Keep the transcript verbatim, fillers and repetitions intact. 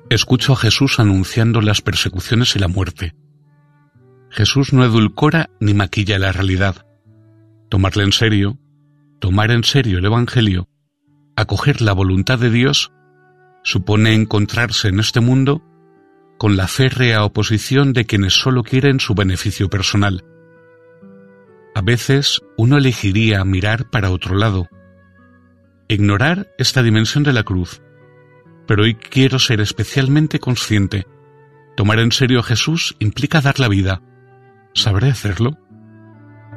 Escucho a Jesús anunciando las persecuciones y la muerte. Jesús no edulcora ni maquilla la realidad. Tomarle en serio, tomar en serio el Evangelio, acoger la voluntad de Dios, supone encontrarse en este mundo con la férrea oposición de quienes solo quieren su beneficio personal. A veces uno elegiría mirar para otro lado, ignorar esta dimensión de la cruz, pero hoy quiero ser especialmente consciente. Tomar en serio a Jesús implica dar la vida. ¿Sabré hacerlo?